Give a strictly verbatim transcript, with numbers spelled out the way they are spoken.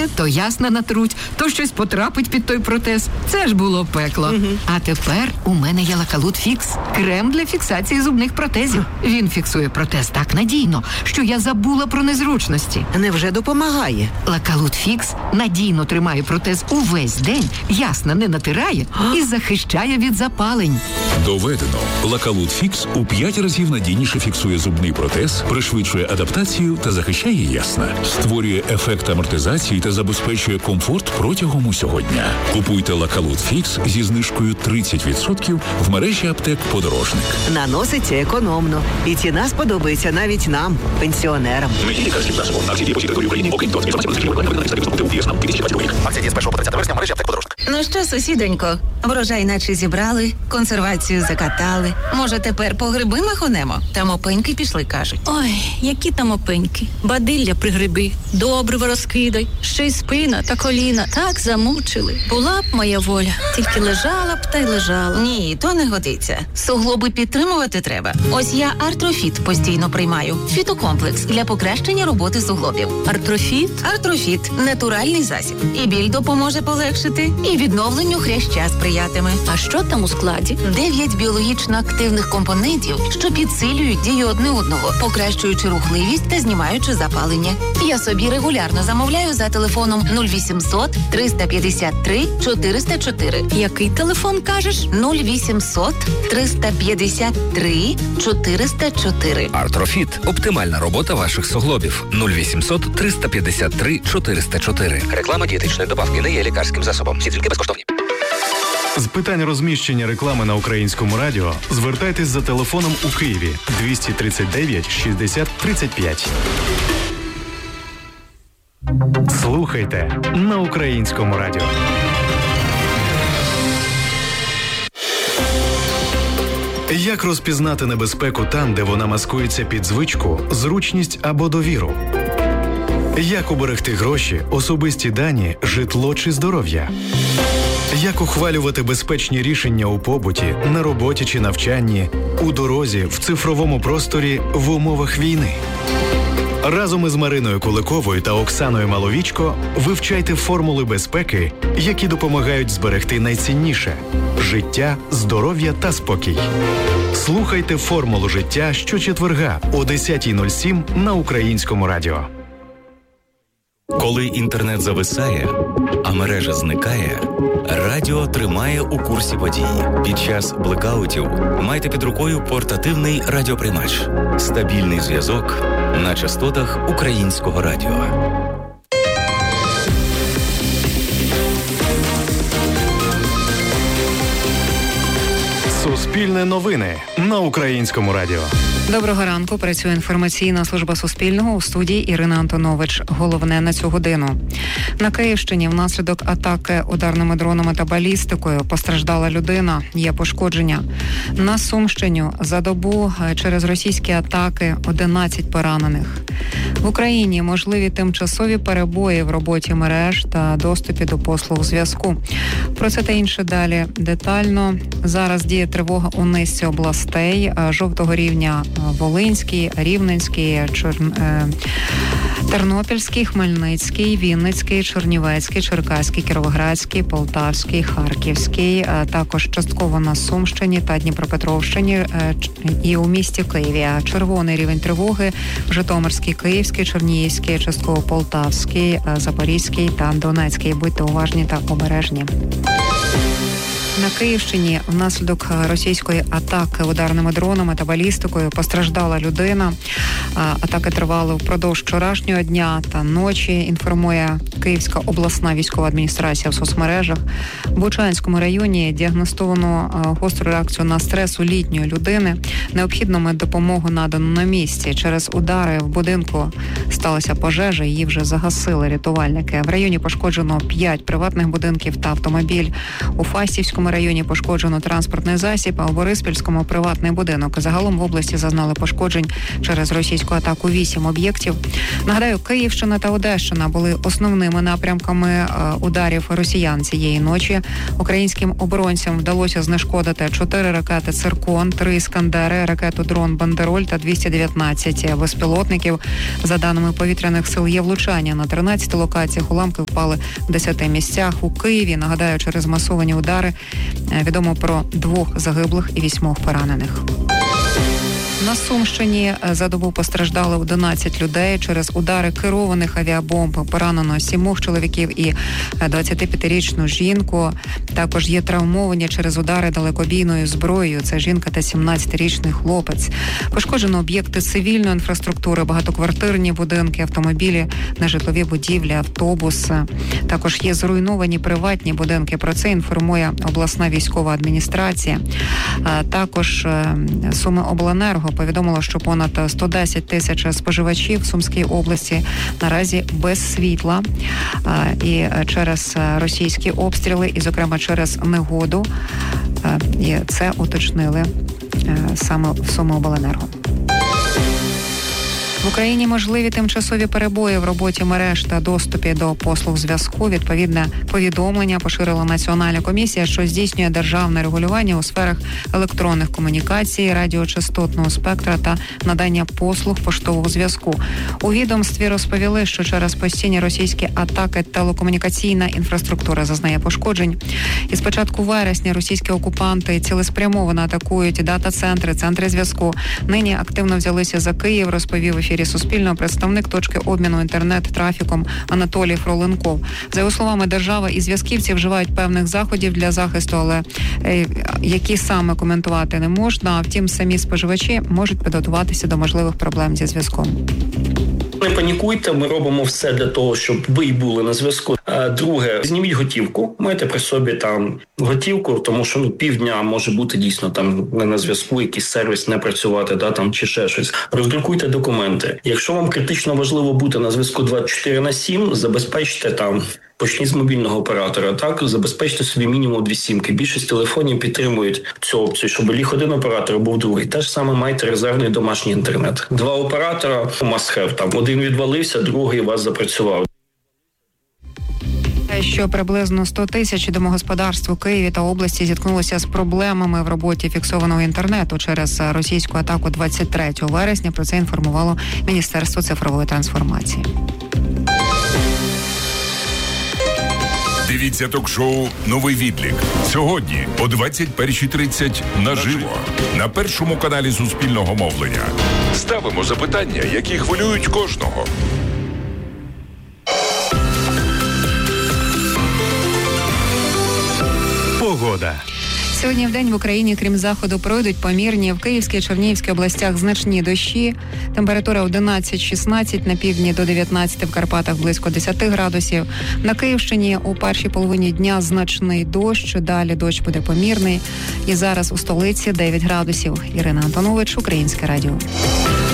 то ясна натруть, то щось потрапить під той протез. Це ж було пекло. Угу. А тепер у мене є Лакалут Фікс. Крем для фіксації зубних протезів. Він фіксує протез так надійно, що я забула про незручності. Невже допомагає? Лакалут Фікс надійно тримає протез увесь день, ясно не натирає і захищає від запалень. Доведено. Лакалут Фікс у п'ять разів надійніше фіксує зубний протез, пришвидшує адаптацію та захищає ясна. Створює ефект амортизації та забезпечує комфорт протягом усього дня. Купуйте Лакалут Фікс зі знижкою тридцять відсотків в мережі аптек «Подорожник». Наноситься економно. І ціна сподобається навіть нам, пенсіонерам. Лікарський засіб. Акції дії по всій території України. Окрім того, інформація про Акції дії з першого по тридцятого вересня в мережі аптек «Подорожник». Ну що, сусідонько, врожай наче зібрали, консервацію закатали. Може, тепер по гриби махонемо? Там опеньки пішли, кажуть. Ой, які там опеньки. Бадилля при гриби, добриво розкидай, ще й спина та коліна. Так замучили. Була б моя воля, тільки лежала б та й лежала. Ні, то не годиться. Суглоби підтримувати треба. Ось я Артрофіт постійно приймаю. Фітокомплекс для покращення роботи суглобів. Артрофіт? Артрофіт – натуральний засіб. І біль допоможе полегшити, і відновленню хряща сприятиме. А що там у складі? Дев'ять біологічно активних компонентів, що підсилюють дію одне одного, покращуючи рухливість та знімаючи запалення. Я собі регулярно замовляю за телефоном нуль вісімсот триста п'ятдесят три чотириста чотири. Який телефон кажеш? нуль вісімсот триста п'ятдесят три чотириста чотири. Артрофіт – оптимальна робота ваших суглобів. нуль вісімсот триста п'ятдесят три чотириста чотири. Реклама дієтичної добавки не є лікарським засобом. Всі тільки безкоштовні. З питань розміщення реклами на Українському радіо звертайтесь за телефоном у Києві двісті тридцять дев'ять шістдесят тридцять п'ять. Слухайте на Українському радіо. Як розпізнати небезпеку там, де вона маскується під звичку, зручність або довіру? Як уберегти гроші, особисті дані, житло чи здоров'я? Як ухвалювати безпечні рішення у побуті, на роботі чи навчанні, у дорозі, в цифровому просторі, в умовах війни? Разом із Мариною Куликовою та Оксаною Маловічко вивчайте формули безпеки, які допомагають зберегти найцінніше – життя, здоров'я та спокій. Слухайте «Формулу життя» щочетверга о десята нуль сім на Українському радіо. Коли інтернет зависає, а мережа зникає, радіо тримає у курсі подій. Під час блекаутів майте під рукою портативний радіоприймач. Стабільний зв'язок на частотах Українського радіо. Суспільне новини на Українському радіо. Доброго ранку. Працює інформаційна служба Суспільного. У студії Ірина Антонович. Головне на цю годину. На Київщині внаслідок атаки ударними дронами та балістикою постраждала людина. Є пошкодження. На Сумщині за добу через російські атаки одинадцять поранених. В Україні можливі тимчасові перебої в роботі мереж та доступі до послуг зв'язку. Про це та інше далі детально. Зараз діє тривога у низці областей жовтого рівня: Волинський, Рівненський, Чор... Тернопільський, Хмельницький, Вінницький, Чернівецький, Черкаський, Кіровоградський, Полтавський, Харківський, також частково на Сумщині та Дніпропетровщині і у місті Києві. Червоний рівень тривоги в Житомирський, Київський, Чернігівський, частково Полтавський, Запорізький та Донецький. Будьте уважні та обережні. На Київщині внаслідок російської атаки ударними дронами та балістикою постраждала людина. Атаки тривали впродовж вчорашнього дня та ночі, інформує Київська обласна військова адміністрація в соцмережах. В Бучанському районі діагностовано гостру реакцію на стрес у літньої людини. Необхідну меддопомогу надано на місці. Через удари в будинку сталася пожежа, її вже загасили рятувальники. В районі пошкоджено п'ять приватних будинків та автомобіль. У Фастівському Ізюмському районі пошкоджено транспортний засіб, а у Бориспільському приватний будинок. Загалом в області зазнали пошкоджень через російську атаку вісім об'єктів. Нагадаю, Київщина та Одещина були основними напрямками ударів росіян цієї ночі. Українським оборонцям вдалося знешкодити чотири ракети «Циркон», три «Іскандери», ракету «Дрон Бандероль» та двісті дев'ятнадцять безпілотників. За даними повітряних сил, є влучання на тринадцяти локаціях. Уламки впали в десяти місцях. У Києві, нагадаю, через масовані удари відомо про двох загиблих і вісьмох поранених. На Сумщині за добу постраждали одинадцять людей через удари керованих авіабомб. Поранено сімох чоловіків і двадцятип'ятирічну жінку. Також є травмовані через удари далекобійною зброєю. Це жінка та сімнадцятирічний хлопець. Пошкоджено об'єкти цивільної інфраструктури, багатоквартирні будинки, автомобілі, нежитлові будівлі, автобус. Також є зруйновані приватні будинки. Про це інформує обласна військова адміністрація. Також Сумиобленерго повідомило, що понад сто десять тисяч споживачів в Сумській області наразі без світла. І через російські обстріли, і, зокрема, через негоду. І це уточнили саме в Сумиобленерго. В Україні можливі тимчасові перебої в роботі мереж та доступі до послуг зв'язку. Відповідне повідомлення поширила Національна комісія, що здійснює державне регулювання у сферах електронних комунікацій, радіочастотного спектра та надання послуг поштового зв'язку. У відомстві розповіли, що через постійні російські атаки телекомунікаційна інфраструктура зазнає пошкоджень. І з початку вересня російські окупанти цілеспрямовано атакують дата-центри, центри зв'язку. Нині активно взялися за Київ, розповів ефір Суспільного представник точки обміну інтернет-трафіком Анатолій Фроленков. За його словами, держава і зв'язківці вживають певних заходів для захисту, але е, які саме коментувати не можна. Втім, самі споживачі можуть підготуватися до можливих проблем зі зв'язком. Не панікуйте, ми робимо все для того, щоб ви були на зв'язку. Друге, зніміть готівку, майте при собі там готівку, тому що ну півдня може бути дійсно там не на зв'язку, якийсь сервіс не працювати, да, там чи ще щось. Роздрукуйте документи. Якщо вам критично важливо бути на зв'язку двадцять чотири на сім, забезпечте там. Почніть з мобільного оператора, так, забезпечте собі мінімум дві сімки. Більшість телефонів підтримують цю опцію, щоб ліг один оператор був другий. Те ж саме майте резервний домашній інтернет. Два оператора must have, там один відвалився, другий у вас запрацював. Що приблизно сто тисяч домогосподарств у Києві та області зіткнулося з проблемами в роботі фіксованого інтернету через російську атаку двадцять третього вересня. Про це інформувало Міністерство цифрової трансформації. Дивіться ток-шоу «Новий відлік» сьогодні о двадцять перша тридцять наживо на першому каналі Суспільного мовлення. Ставимо запитання, які хвилюють кожного. Погода. Сьогодні в день в Україні, крім заходу, пройдуть помірні в Київській, Чернігівській областях значні дощі. Температура одинадцять-шістнадцять, на півдні до дев'ятнадцяти, в Карпатах близько десяти градусів. На Київщині у першій половині дня значний дощ, далі дощ буде помірний. І зараз у столиці дев'ять градусів. Ірина Антонович, Українське радіо.